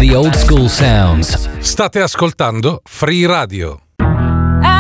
the old school sounds. State ascoltando Free Radio.